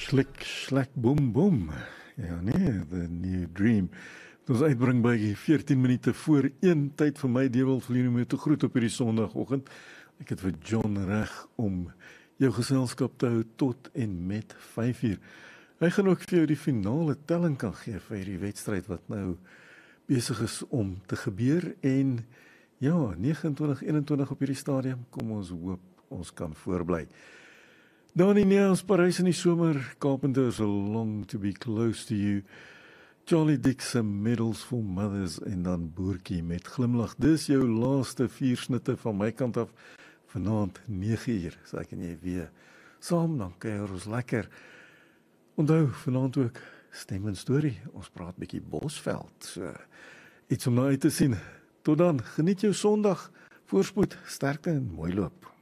Slik, slak, boom, boom. Ja nee, The New Dream. Dit ons uitbring by 14 minute voor 1 tyd vir my Dewald Vlieno met te groet op hierdie Sondagoggend. Ek het vir John reg om jou geselskap te hou tot en met 5 uur. Hy gaan ook vir jou die finale telling kan gee vir hierdie wedstryd wat nou besig is om te gebeur en ja, 29-21 op hierdie stadium, kom ons hoop ons kan voorbly. Dan in Neus, Parys in die somer, Carpenters Long to be close to you, Charlie Dixon, Medals for Mothers en dan Boertjie met glimlag. Dis jou laaste 4 snitte van my kant af, vanaand 9 uur, so ek en jy weer saam, dan kuier ons lekker. Onthou, vanaand ook stem en storie, ons praat bietjie Bosveld, so iets om na uit te sien. Tot dan, geniet jou Sondag, voorspoed, sterkte en mooi loop.